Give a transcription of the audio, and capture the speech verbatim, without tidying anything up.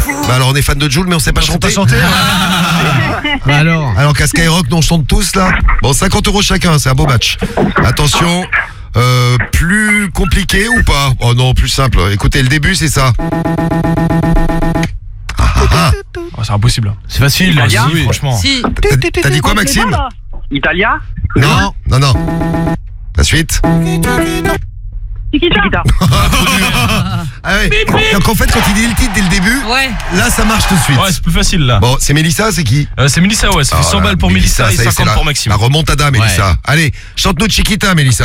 Bah alors on est fan de Jul mais on sait pas On sait chanter. pas chanter. Bah alors. Alors qu'à Skyrock, nous on chante tous là. Bon, cinquante euros chacun, c'est un beau match. Attention, euh, plus compliqué ou pas? Oh non, plus simple. Écoutez, le début c'est ça. Ah, ah, ah. Oh, c'est impossible. C'est facile, Italien oui, Franchement. Si. T'as t'as dit quoi, Maxime? Italia. Non, non, non. La suite. Chiquita. Ah ouais. Donc en fait, quand il dit le titre dès le début, Ouais. là ça marche tout de suite. Ouais, c'est plus facile là. Bon, c'est Mélissa, c'est qui? Euh, c'est Mélissa, ouais. Ça fait Ah, cent voilà, balles pour Mélissa et ça y est, c'est cinquante la- pour Maxime. La remontada, Mélissa. Allez, chante-nous Chiquita, Mélissa.